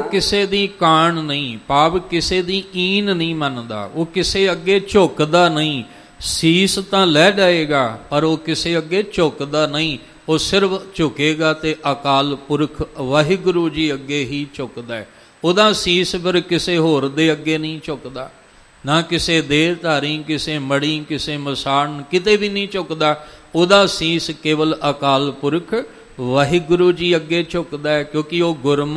ਕਿਸੇ ਦੀ ਕਾਣ ਨਹੀਂ, ਭਾਵ ਕਿਸੇ ਦੀ ਈਨ ਨਹੀਂ ਮੰਨਦਾ, ਉਹ ਕਿਸੇ ਅੱਗੇ ਝੁਕਦਾ ਨਹੀਂ। ਸੀਸ ਤਾਂ ਲੈ ਜਾਏਗਾ ਪਰ ਉਹ ਕਿਸੇ ਅੱਗੇ ਝੁਕਦਾ ਨਹੀਂ, ਉਹ ਸਿਰਫ ਝੁਕੇਗਾ ਤੇ ਅਕਾਲ ਪੁਰਖ ਵਾਹਿਗੁਰੂ ਜੀ ਅੱਗੇ ਹੀ ਝੁਕਦਾ। ਉਹਦਾ ਸੀਸ ਫਿਰ ਕਿਸੇ ਹੋਰ ਦੇ ਅੱਗੇ ਨਹੀਂ ਝੁਕਦਾ, ਨਾ ਕਿਸੇ ਦੇਹਧਾਰੀ, ਕਿਸੇ ਮੜੀ, ਕਿਸੇ ਮਸਾਣ, ਕਿਤੇ ਵੀ ਨਹੀਂ ਝੁਕਦਾ। ਉਹਦਾ ਸੀਸ ਕੇਵਲ ਅਕਾਲ ਪੁਰਖ ਵਾਹਿਗੁਰੂ ਜੀ ਅੱਗੇ ਝੁਕਦਾ ਹੈ, ਕਿਉਂਕਿ ਉਹ ਗੁਰਮੁਖ